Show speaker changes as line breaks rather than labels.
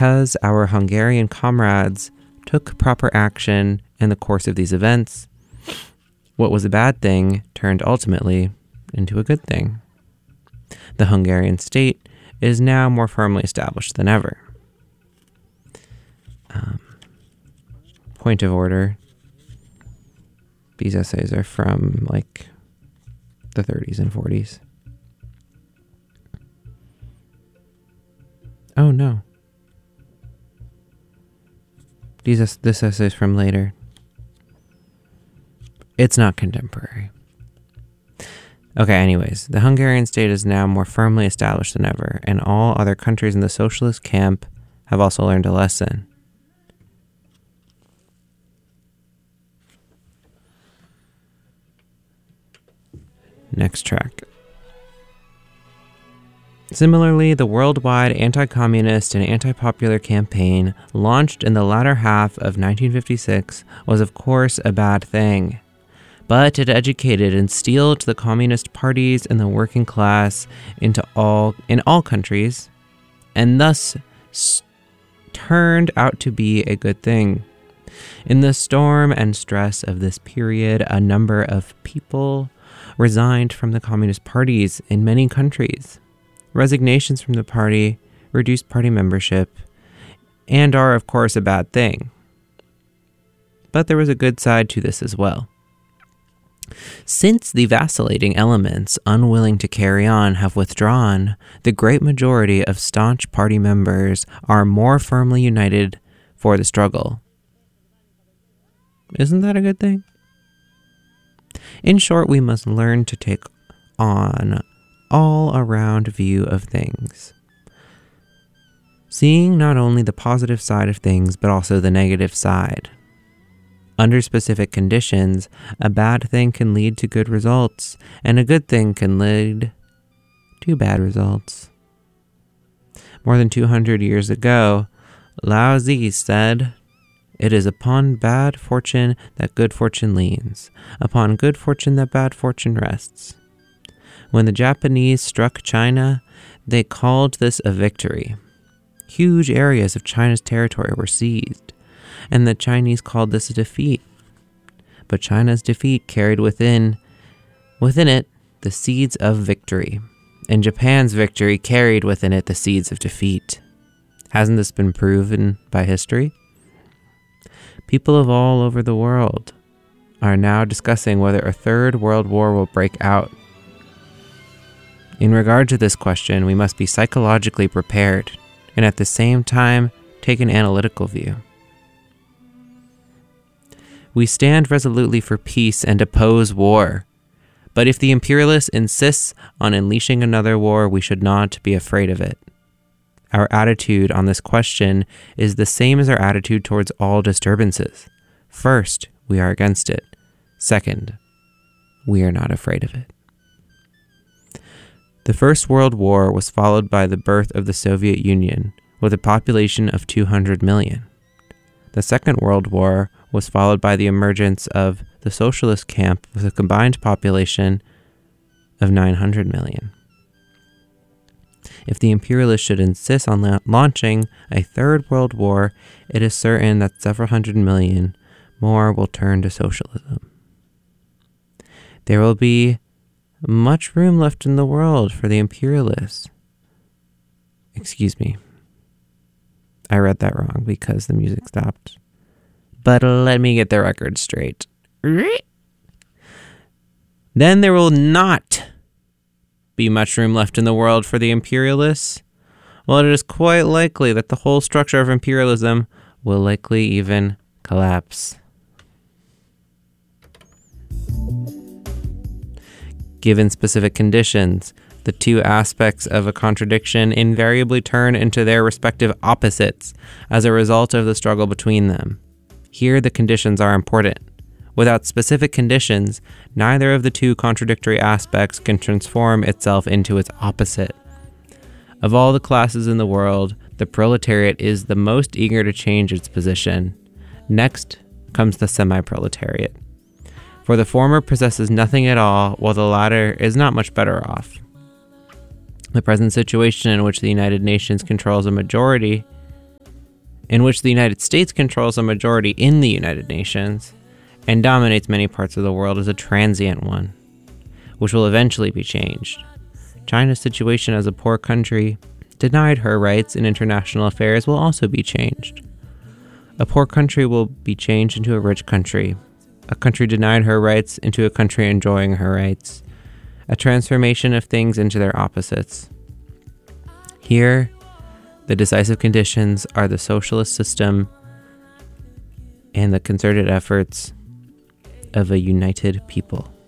because our Hungarian comrades took proper action in the course of these events, what was a bad thing turned ultimately into a good thing. The Hungarian state is now more firmly established than ever. Point of order. These essays are from like the 30s and 40s. Oh no. This essay is from later. It's not contemporary. Okay, anyways, the Hungarian state is now more firmly established than ever, and all other countries in the socialist camp have also learned a lesson. Next track. Similarly, the worldwide anti-communist and anti-popular campaign launched in the latter half of 1956 was of course a bad thing. But it educated and steeled the communist parties and the working class in all countries, and thus turned out to be a good thing. In the storm and stress of this period, a number of people resigned from the communist parties in many countries. Resignations from the party reduced party membership and are, of course, a bad thing. But there was a good side to this as well. Since the vacillating elements unwilling to carry on have withdrawn, the great majority of staunch party members are more firmly united for the struggle. Isn't that a good thing? In short, we must learn to take on all-around view of things, seeing not only the positive side of things, but also the negative side. Under specific conditions, a bad thing can lead to good results, and a good thing can lead to bad results. More than 200 years ago, Lao Tzu said, "It is upon bad fortune that good fortune leans, upon good fortune that bad fortune rests." When the Japanese struck China, they called this a victory. Huge areas of China's territory were seized, and the Chinese called this a defeat. But China's defeat carried within it the seeds of victory, and Japan's victory carried within it the seeds of defeat. Hasn't this been proven by history? People of all over the world are now discussing whether a third world war will break out. In regard to this question, we must be psychologically prepared and at the same time take an analytical view. We stand resolutely for peace and oppose war, but if the imperialist insists on unleashing another war, we should not be afraid of it. Our attitude on this question is the same as our attitude towards all disturbances. First, we are against it. Second, we are not afraid of it. The First World War was followed by the birth of the Soviet Union, with a population of 200 million. The Second World War was followed by the emergence of the socialist camp with a combined population of 900 million. If the imperialists should insist on launching a third world war, it is certain that several hundred million more will turn to socialism. There will be much room left in the world for the imperialists. Excuse me. I read that wrong because the music stopped. But let me get the record straight. Then there will not be much room left in the world for the imperialists. Well, it is quite likely that the whole structure of imperialism will likely even collapse. Given specific conditions, the two aspects of a contradiction invariably turn into their respective opposites as a result of the struggle between them. Here, the conditions are important. Without specific conditions, neither of the two contradictory aspects can transform itself into its opposite. Of all the classes in the world, the proletariat is the most eager to change its position. Next comes the semi-proletariat. For the former possesses nothing at all, while the latter is not much better off. The present situation in which the United Nations controls a majority in which the United States controls a majority in the United Nations and dominates many parts of the world, is a transient one, which will eventually be changed. China's situation as a poor country, denied her rights in international affairs, will also be changed. A poor country will be changed into a rich country. A country denied her rights into a country enjoying her rights. A transformation of things into their opposites. Here, the decisive conditions are the socialist system and the concerted efforts of a united people.